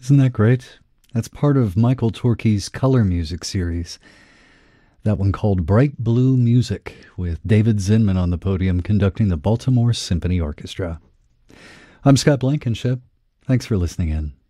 Isn't that great? That's part of Michael Torke's color music series. That one called Bright Blue Music, with David Zinman on the podium conducting the Baltimore Symphony Orchestra. I'm Scott Blankenship. Thanks for listening in.